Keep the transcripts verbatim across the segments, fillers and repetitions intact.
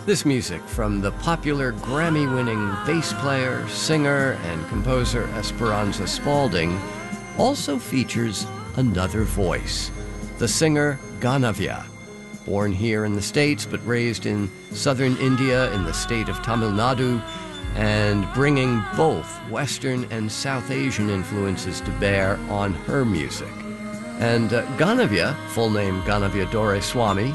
This music from the popular Grammy-winning bass player, singer, and composer Esperanza Spalding also features another voice, the singer Ganavya. Born here in the States but raised in southern India in the state of Tamil Nadu, and bringing both Western and South Asian influences to bear on her music. And uh, Ganavya, full name Ganavya Doraiswamy,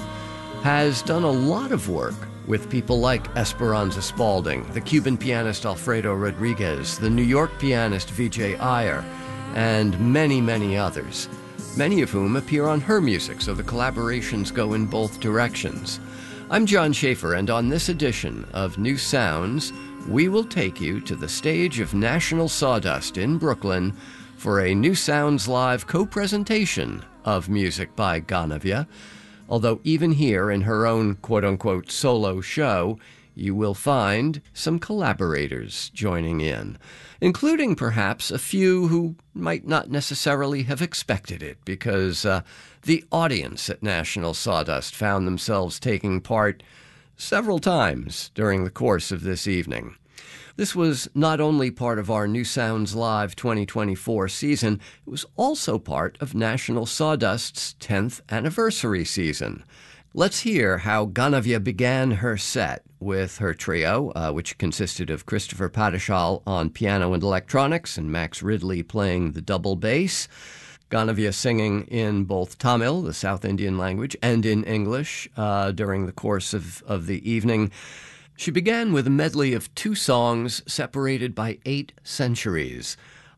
has done a lot of work with people like Esperanza Spalding, the Cuban pianist Alfredo Rodriguez, the New York pianist Vijay Iyer, and many, many others, many of whom appear on her music, so the collaborations go in both directions. I'm John Schaefer, and on this edition of New Sounds, we will take you to the stage of National Sawdust in Brooklyn for a New Sounds Live co-presentation of music by Ganavya. Although even here in her own quote-unquote solo show, you will find some collaborators joining in, including perhaps a few who might not necessarily have expected it, because uh, the audience at National Sawdust found themselves taking part several times during the course of this evening. This was not only part of our New Sounds Live twenty twenty-four season, it was also part of National Sawdust's tenth anniversary season. Let's hear how Ganavya began her set with her trio, uh, which consisted of Christopher Padishal on piano and electronics and Max Ridley playing the double bass. Ganavya singing in both Tamil, the South Indian language, and in English uh, during the course of, of the evening. She began with a medley of two songs separated by eight centuries.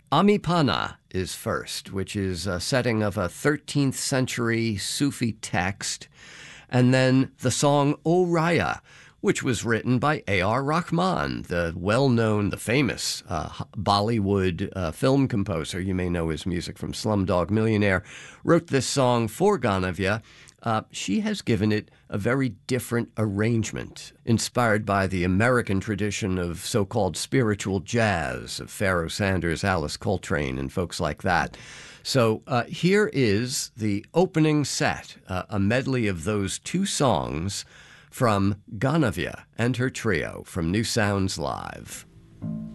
Amipana is first, which is a setting of a thirteenth century Sufi text, and then the song O Raya, which was written by A R Rahman, the well-known, the famous uh, Bollywood uh, film composer. You may know his music from Slumdog Millionaire. Wrote this song for Ganavya. Uh, she has given it a very different arrangement, inspired by the American tradition of so-called spiritual jazz, of Pharoah Sanders, Alice Coltrane, and folks like that. So uh, here is the opening set, uh, a medley of those two songs from Ganavya and her trio from New Sounds Live.